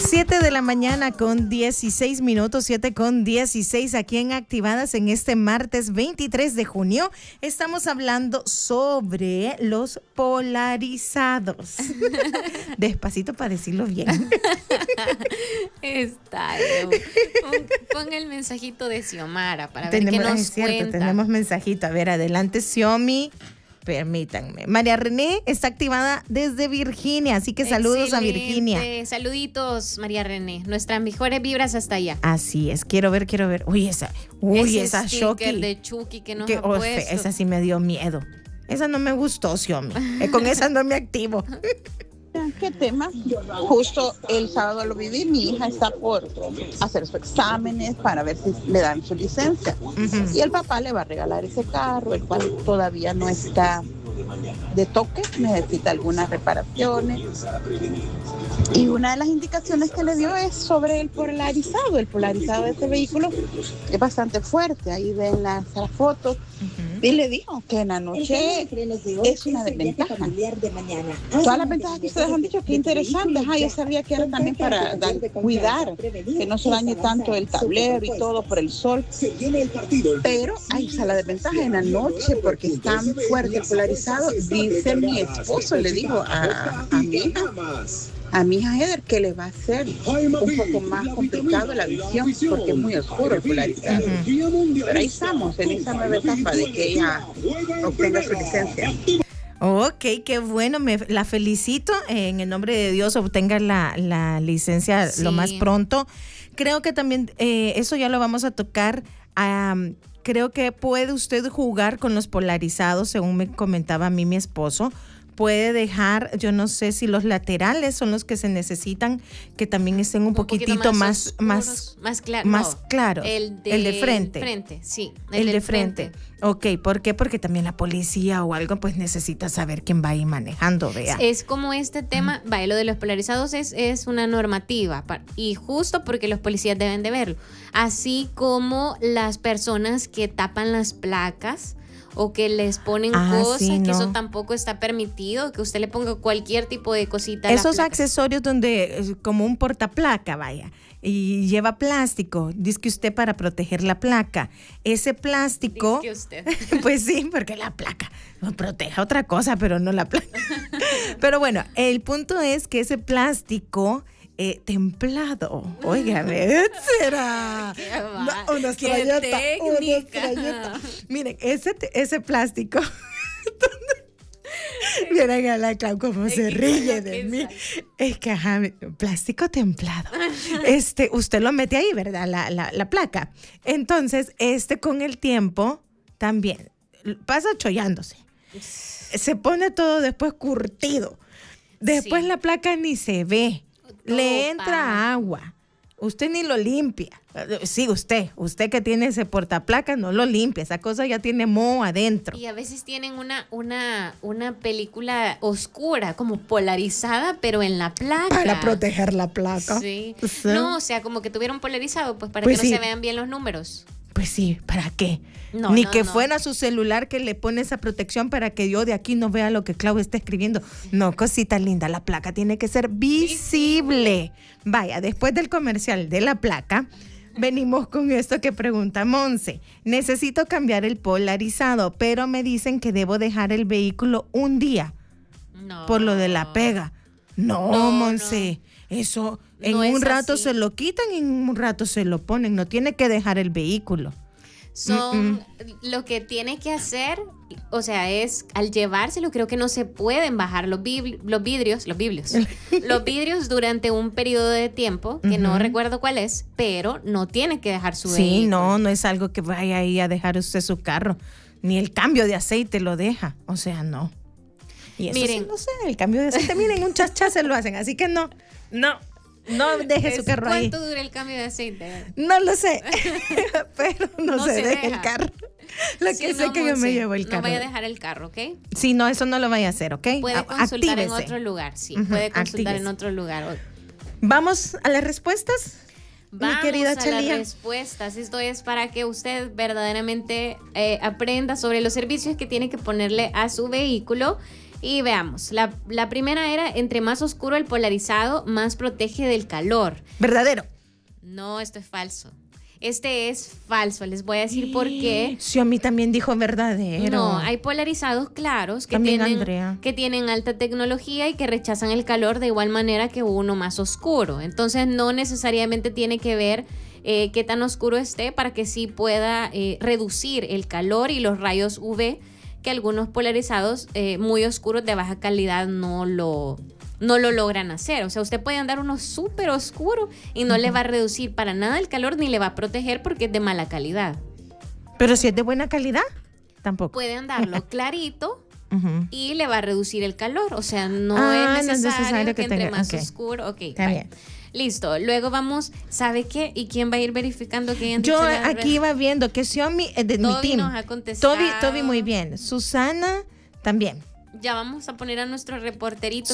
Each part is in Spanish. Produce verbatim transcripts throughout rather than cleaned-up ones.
siete de la mañana con dieciséis minutos, siete con dieciséis aquí en Activadas en este martes veintitrés de junio. Estamos hablando sobre los polarizados. Despacito para decirlo bien. Está bien. Pon, pon el mensajito de Xiomara para tenemos, ver qué nos es cierto, cuenta. Tenemos mensajito. A ver, adelante, Xiomi. Permítanme. María René está activada desde Virginia, así que saludos Excelente. a Virginia. Saluditos, María René. Nuestras mejores vibras hasta allá. Así es, quiero ver, quiero ver. Uy, esa, uy, Ese esa sticker Shoki. de Chucky que nos Que, ha oh, puesto. esa sí me dio miedo. Esa no me gustó, Xiomi. Eh, con esa no me activo. ¿Qué tema? Justo el sábado lo viví, mi hija está por hacer sus exámenes para ver si le dan su licencia. Uh-huh. Y el papá le va a regalar ese carro, el cual todavía no está de toque, necesita algunas reparaciones. Y una de las indicaciones que le dio es sobre el polarizado. El polarizado de este vehículo es bastante fuerte. Ahí ven las, las fotos. Uh-huh. Y le dijo que en la noche es una desventaja. Todas las ventajas que ustedes han dicho, qué interesantes. Ah, yo sabía que era también para dar, cuidar, que no se dañe tanto el tablero y todo por el sol. Pero ahí está la desventaja en la noche, porque es tan fuerte el polarizado. Dice mi esposo, le dijo a, a mi hija, a mi hija Heather, que le va a hacer un poco más complicado la visión porque es muy oscuro el polarizado. Uh-huh. Pero ahí estamos, en esa nueva etapa de que ella obtenga su licencia. Ok, qué bueno, me la felicito. En el nombre de Dios obtenga la, la licencia sí. lo más pronto. Creo que también eh, eso ya lo vamos a tocar. Um, creo que puede usted jugar con los polarizados, según me comentaba a mí mi esposo. Puede dejar, yo no sé si los laterales son los que se necesitan, que también estén un, un poquitito más oscuros, más más, clar- más no, claros. El de, el de frente. frente sí, el, el de frente. frente. Ok, ¿por qué? Porque también la policía o algo pues necesita saber quién va ahí manejando, vea. Es como este tema, uh-huh. vaya, lo de los polarizados es, es una normativa para, y justo porque los policías deben de verlo. Así como las personas que tapan las placas o que les ponen ah, cosas, sí, no. que eso tampoco está permitido, que usted le ponga cualquier tipo de cosita a esos la accesorios donde, como un portaplaca, vaya, y lleva plástico, dice que usted para proteger la placa, ese plástico, dice usted. Pues sí, porque la placa no protege otra cosa, pero no la placa. Pero bueno, el punto es que ese plástico Eh, templado, óigame, será no, una estrelleta, una estrelleta. Miren, ese, ese plástico, miren a la Clau como se ríe de mí, es que ajá, plástico templado, este, usted lo mete ahí, ¿verdad? La, la, la placa, entonces este con el tiempo también pasa chollándose, se pone todo después curtido, después sí. La placa ni se ve. Le entra para. agua, usted ni lo limpia. Sí, usted, usted que tiene ese portaplaca no lo limpia, esa cosa ya tiene moho adentro. Y a veces tienen una, una, una película oscura, como polarizada, pero en la placa. Para proteger la placa. Sí. sí. No, o sea, como que tuvieron polarizado, pues para pues que sí. no se vean bien los números. Pues sí, ¿para qué? No, Ni no, que no. fuera su celular que le pone esa protección para que yo de aquí no vea lo que Clau está escribiendo. No, cosita linda, la placa tiene que ser visible. Vaya, después del comercial de la placa, venimos con esto que pregunta Monse. Necesito cambiar el polarizado, pero me dicen que debo dejar el vehículo un día no. por lo de la pega. No, no Monse, no. eso en no un rato así. Se lo quitan y en un rato se lo ponen. No tiene que dejar el vehículo. Son Mm-mm. lo que tiene que hacer, o sea, es al llevárselo, creo que no se pueden bajar los, bibli- los vidrios, los biblios, los vidrios durante un periodo de tiempo, que uh-huh. no recuerdo cuál es, pero no tiene que dejar su sí, vehículo. Sí, no, no es algo que vaya ahí a dejar usted su carro, ni el cambio de aceite lo deja, o sea, no. Y eso miren, sí, no sé, el cambio de aceite, miren, un chachá se lo hacen, así que no, no. No deje su carro ¿Cuánto ahí. dura el cambio de aceite? No lo sé, pero no, no se, se deje deja. El carro. Lo sí, que sé no, que yo me llevo el no carro. No vaya a dejar el carro, ¿ok? Sí, no, eso no lo vaya a hacer, ¿ok? Puede consultar Actívese. en otro lugar, sí. Uh-huh, puede consultar actívese. en otro lugar. ¿Vamos a las respuestas? Vamos mi querida a Chalía. las respuestas. Esto es para que usted verdaderamente eh, aprenda sobre los servicios que tiene que ponerle a su vehículo. Y veamos, la, la primera era, entre más oscuro el polarizado, más protege del calor. Verdadero. No, esto es falso. Este es falso, les voy a decir por qué. Xiaomi también dijo verdadero. No, hay polarizados claros que También tienen, Andrea. que tienen alta tecnología y que rechazan el calor de igual manera que uno más oscuro. Entonces no necesariamente tiene que ver eh, qué tan oscuro esté para que sí pueda eh, reducir el calor y los rayos U V, que algunos polarizados eh, muy oscuros de baja calidad no lo... no lo logran hacer. O sea, usted puede andar uno súper oscuro y no uh-huh. le va a reducir para nada el calor ni le va a proteger porque es de mala calidad. Pero si es de buena calidad, tampoco. Puede andarlo clarito uh-huh. y le va a reducir el calor. O sea, no, ah, es, necesario no es necesario que, que entre tenga. más Okay. oscuro. Ok, está vale. bien. Listo. Luego vamos, ¿sabe qué? ¿Y quién va a ir verificando que hayan Yo dicho la aquí iba viendo que Xiaomi es de Toby mi team. nos ha contestado. Toby, Toby muy bien. Susana también. Ya vamos a poner a nuestro reporterito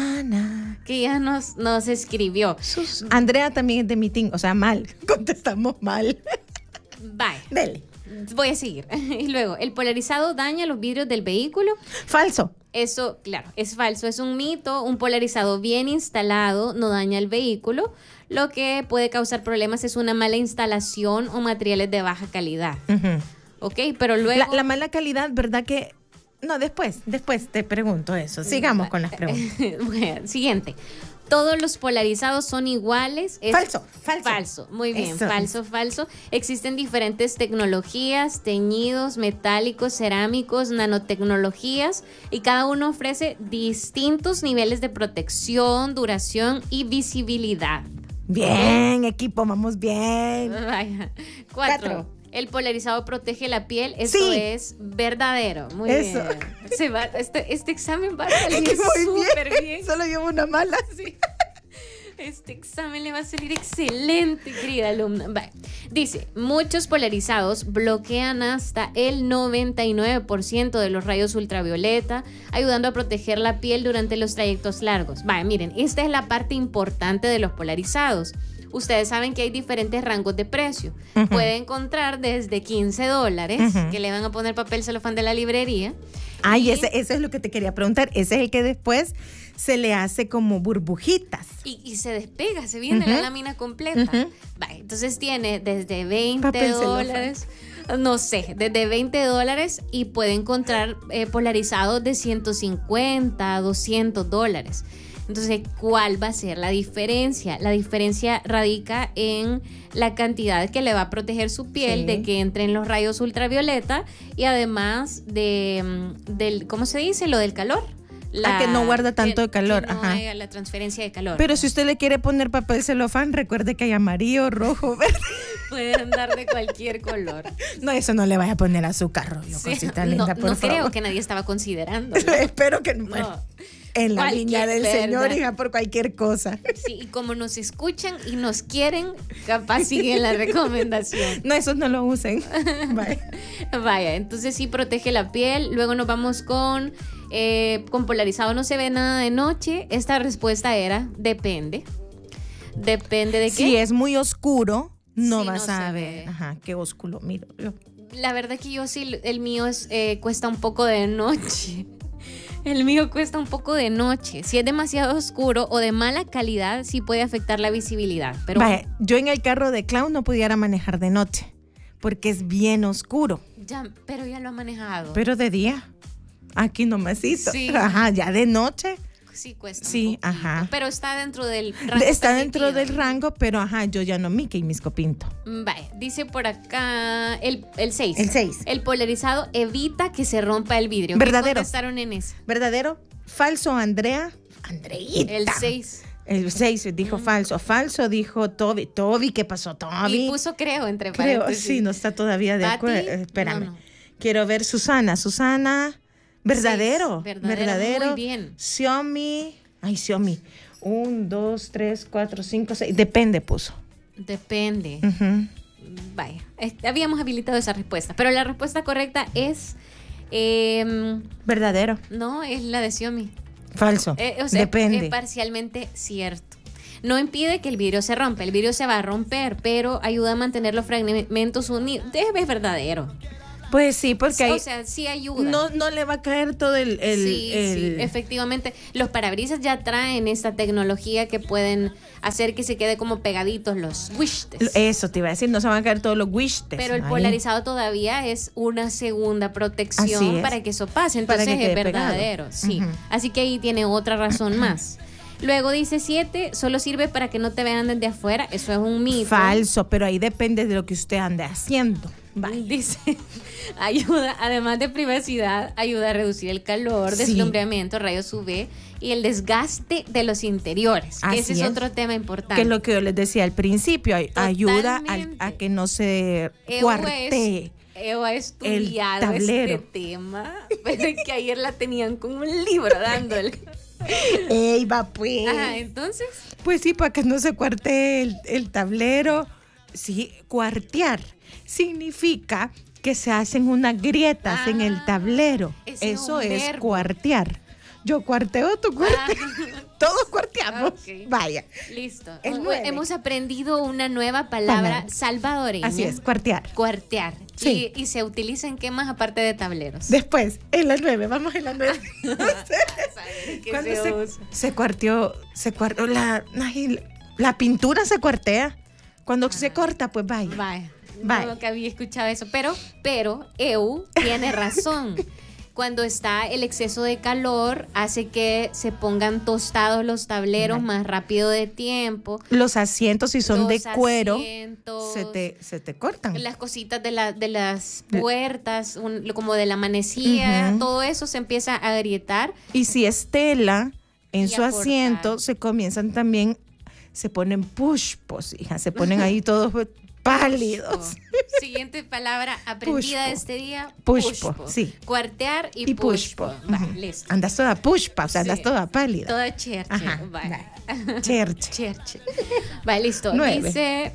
Susana que ya, que ya nos, nos escribió. Sus- Andrea también es de mi team, o sea, mal. Contestamos mal. Bye. Dele. Voy a seguir. Y luego, el polarizado daña los vidrios del vehículo. Falso. Eso, claro, es falso, es un mito. Un polarizado bien instalado no daña el vehículo. Lo que puede causar problemas es una mala instalación o materiales de baja calidad. Uh-huh. Ok, pero luego... La, la mala calidad, ¿verdad que...? No, después, después te pregunto eso. Sigamos con las preguntas. Bueno, siguiente. Todos los polarizados son iguales. Es falso, falso. Falso, muy bien, Eso. falso, falso. Existen diferentes tecnologías, teñidos, metálicos, cerámicos, nanotecnologías, y cada uno ofrece distintos niveles de protección, duración y visibilidad. Bien, equipo, vamos bien. Vaya. Cuatro. Cuatro. El polarizado protege la piel. Esto Sí. es verdadero. Muy Eso. bien. Se va, este, este examen va a salir Muy súper bien. bien. Solo llevo una mala. Sí. Este examen le va a salir excelente, querida alumna. Vale. Dice, muchos polarizados bloquean hasta el noventa y nueve por ciento de los rayos ultravioleta, ayudando a proteger la piel durante los trayectos largos. Vale, miren, esta es la parte importante de los polarizados. Ustedes saben que hay diferentes rangos de precio. Uh-huh. Puede encontrar desde quince dólares, uh-huh. que le van a poner papel celofán de la librería. Ay, y, ese, ese es lo que te quería preguntar. Ese es el que después se le hace como burbujitas. Y, y se despega, se viene uh-huh. la lámina completa. Uh-huh. Vale, entonces tiene desde veinte dólares, no sé, desde veinte dólares y puede encontrar eh, polarizados de ciento cincuenta, doscientos dólares. Entonces, ¿cuál va a ser la diferencia? La diferencia radica en la cantidad que le va a proteger su piel, sí, de que entren los rayos ultravioleta y además de, del, ¿cómo se dice? Lo del calor. La, ah, que no guarda tanto que, de calor. Que no Ajá. haya la transferencia de calor. Pero si usted le quiere poner papel celofán, recuerde que hay amarillo, rojo, verde. Puede andar de cualquier color. No, eso no le vaya a poner a su carro, yo, sí, cosita linda, no, por no favor. creo que nadie estaba considerando. Espero que no. Bueno, en la cualquier línea del verdad. Señor, hija, por cualquier cosa. Sí, y como nos escuchan y nos quieren, capaz siguen la recomendación. No, esos no lo usen. Vaya. Vaya, entonces sí protege la piel. Luego nos vamos con, eh, con polarizado no se ve nada de noche. Esta respuesta era, depende. Depende de qué. Si es muy oscuro, no sí, vas no a ver. Ajá, qué oscuro, miro yo. La verdad que yo sí, el mío es, eh, cuesta un poco de noche. El mío cuesta un poco de noche. Si es demasiado oscuro o de mala calidad, sí puede afectar la visibilidad. Pero Vaya, yo en el carro de Clown no pudiera manejar de noche, porque es bien oscuro. Ya, pero ya lo ha manejado. Pero de día, aquí nomasito. Sí. Ajá, ya de noche. Sí, cuesta. Sí, un ajá. Pero está dentro del rango. Está permitido. dentro del rango, pero ajá, yo ya no Mickey Misco Pinto. Vale, dice por acá el seis. El seis. El polarizado evita que se rompa el vidrio. Verdadero. ¿Qué contestaron en esa? ¿Verdadero? Falso, Andrea. Andreita. El seis. El seis dijo mm. falso. Falso dijo Toby. Toby, ¿qué pasó, Toby? Y puso creo entre creo, paréntesis. sí, no está todavía de acuerdo. Espérame. No, no. Quiero ver Susana. Susana. Verdadero. Seis. Verdadero. Verdadero. Muy bien. Xiaomi. Ay, Xiaomi. Un, dos, tres, cuatro, cinco, seis. Depende, puso. Depende. Uh-huh. Vaya. Habíamos habilitado esa respuesta. Pero la respuesta correcta es. Eh, Verdadero. No, es la de Xiaomi. Falso. Eh, o sea, Depende. Es parcialmente cierto. No impide que el vidrio se rompa. El vidrio se va a romper, pero ayuda a mantener los fragmentos unidos. Es verdadero. Pues sí, porque hay, o sea, sí ayuda. no, no le va a caer todo el... el, sí, el... sí, efectivamente. Los parabrisas ya traen esta tecnología que pueden hacer que se quede como pegaditos los wishtes. Eso te iba a decir, no se van a caer todos los wishtes. Pero el ahí. polarizado todavía es una segunda protección para que eso pase. Entonces es verdadero. Pegado. Sí. Uh-huh. Así que ahí tiene otra razón más. Luego dice siete, solo sirve para que no te vean desde afuera. Eso es un mito. Falso, pero ahí depende de lo que usted ande haciendo. Bye. Dice, ayuda, además de privacidad, ayuda a reducir el calor, sí. deslumbramiento, rayos U V y el desgaste de los interiores. Que ese es, es otro tema importante. Que es lo que yo les decía al principio, ayuda a, a que no se cuartee. Evo ha estudiado este tema, pero es que ayer la tenían con un libro dándole. Ey, va pues. Ajá, entonces. Pues sí, para que no se cuartee el, el tablero. Sí, cuartear significa que se hacen unas grietas ah, en el tablero. Eso es, es cuartear. Yo cuarteo, tú cuarteas. Ah. Todos cuarteamos. Okay. Vaya. Listo. Hemos aprendido una nueva palabra Palabra. salvadoreña. Así es, cuartear. Cuartear. Sí. Y, y se utiliza en qué más aparte de tableros. Después, en la nueve, vamos en la nueve. Cuando se, se, se cuarteó, se cuarteó la, la pintura se cuartea. Cuando ah. se corta, pues vaya. Vaya. Vaya. No que había escuchado eso, pero, pero E U tiene razón. Cuando está el exceso de calor, hace que se pongan tostados los tableros más rápido de tiempo. Los asientos, si son de cuero, se te, se te cortan. Las cositas de, la, de las puertas, un, como de la manecilla, uh-huh. todo eso se empieza a agrietar. Y si es tela, en su asiento se comienzan también, se ponen pushpos, hija, se ponen ahí todos pálidos. Siguiente palabra aprendida de este día. Pushpo, pushpo. Sí. Cuartear y, y pushpo. pushpo. Uh-huh. Va, listo. Andas toda pushpa, o sea, sí. andas toda pálida. Toda cherche. Ajá, vale. Cherche. Cherche. Vale, listo. Nueve. Dice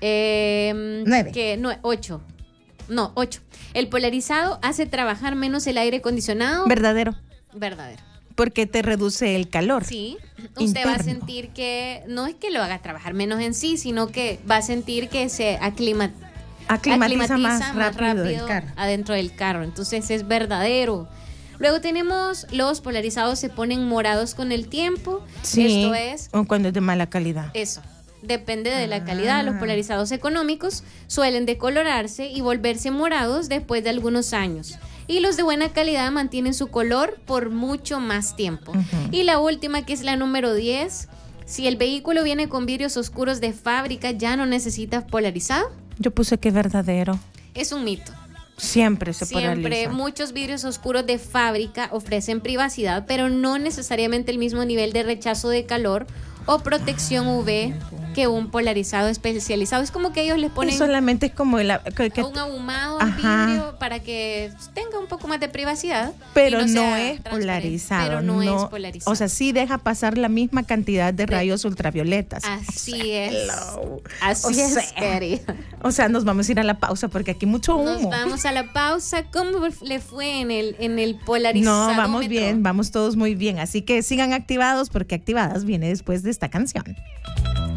eh, Nueve. que no, ocho. No, ocho. El polarizado hace trabajar menos el aire acondicionado. Verdadero. Verdadero. Porque te reduce el calor. Sí, usted interno. Va a sentir que, no es que lo haga trabajar menos en sí, sino que va a sentir que se aclima, aclimatiza, aclimatiza más, más rápido, rápido del carro. adentro del carro. Entonces es verdadero. Luego tenemos los polarizados se ponen morados con el tiempo. Sí, esto es. O cuando es de mala calidad. Eso. Depende de la calidad. Los polarizados económicos suelen decolorarse y volverse morados después de algunos años. Y los de buena calidad mantienen su color por mucho más tiempo. Uh-huh. Y la última, que es la número diez, si el vehículo viene con vidrios oscuros de fábrica, ¿ya no necesitas polarizado? Yo puse que verdadero. Es un mito. Siempre se Siempre, polariza. muchos vidrios oscuros de fábrica ofrecen privacidad, pero no necesariamente el mismo nivel de rechazo de calor o protección U V que un polarizado especializado. Es como que ellos les ponen... Solamente es como el, que, que, un ahumado al vidrio para que tenga un poco más de privacidad. Pero no, no es polarizado. Pero no, no es polarizado. O sea, sí deja pasar la misma cantidad de rayos ultravioletas. Así o sea, es. Hello. Así o es, sea, o sea, nos vamos a ir a la pausa porque aquí mucho humo. Nos vamos a la pausa. ¿Cómo le fue en el, en el polarizado? No, vamos bien, vamos todos muy bien. Así que sigan activados porque Activadas viene después de esta canción.